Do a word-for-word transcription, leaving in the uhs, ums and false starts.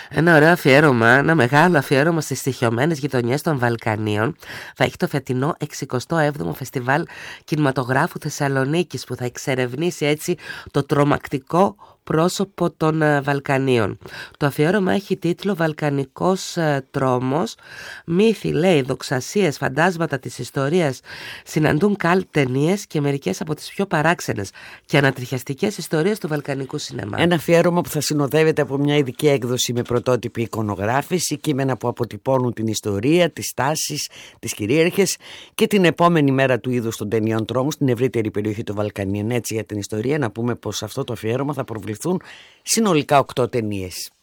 Ένα ωραίο αφιέρωμα, ένα μεγάλο αφιέρωμα στις στοιχειωμένες γειτονιές των Βαλκανίων θα έχει το φετινό εξηκοστό έβδομο Φεστιβάλ Κινηματογράφου Θεσσαλονίκης, που θα εξερευνήσει έτσι το τρομακτικό πρόσωπο των Βαλκανίων. Το αφιέρωμα έχει τίτλο «Βαλκανικός τρόμος». Μύθοι, λέει, δοξασίες, φαντάσματα της ιστορίας συναντούν καλ ταινίες και μερικές από τις πιο παράξενες και ανατριχιαστικές ιστορίες του βαλκανικού σινεμά. Ένα αφιέρωμα που θα συνοδεύεται από μια ειδική έκδοση με πρωτότυπη εικονογράφηση, κείμενα που αποτυπώνουν την ιστορία, τις τάσεις, τις κυρίαρχες και την επόμενη μέρα του είδους των ταινιών τρόμου στην ευρύτερη περιοχή των Βαλκανίων. Έτσι, για την ιστορία να πούμε πως αυτό το αφιέρωμα θα προβληθούν συνολικά οκτώ ταινίες.